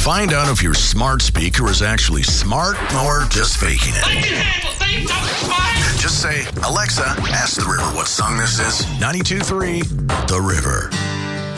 Find out if your smart speaker is actually smart or just faking it. I can handle things, I'm smart. Just say, Alexa, ask the river what song this is. 92.3 The River.